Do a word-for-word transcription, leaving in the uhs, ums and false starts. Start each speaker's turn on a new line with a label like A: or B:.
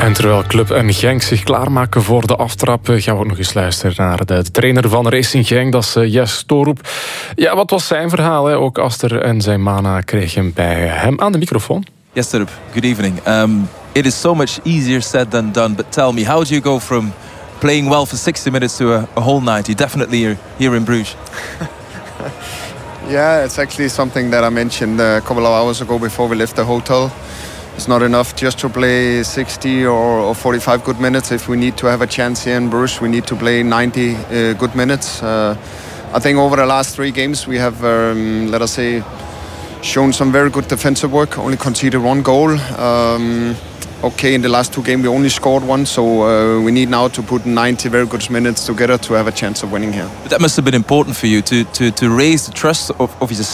A: En terwijl Club en Genk zich klaarmaken voor de aftrap, gaan we ook nog eens luisteren naar de trainer van Racing Genk, dat is Jes Torup. Ja, wat was zijn verhaal? Hè? Ook Aster en zijn mana kregen bij hem aan de microfoon.
B: Yes, Torup. Good evening. Um, it is so much easier said than done, but tell me, how do you go from playing well for sixty minutes to a, a whole ninety? Definitely here, here in Bruges.
C: Yeah, it's actually something that I mentioned a couple of hours ago before we left the hotel. It's not enough just to play sixty or, or forty-five good minutes. If we need to have a chance here in Bruges, we need to play ninety uh, good minutes. Uh, I think over the last three games we have, um, let us say, shown some very good defensive work. Only conceded one goal. Um, okay, in the last two games we only scored one, so uh, we need now to put ninety very good minutes together to have a chance of winning here.
B: But that must have been important for you to, to, to raise the trust of, of, your,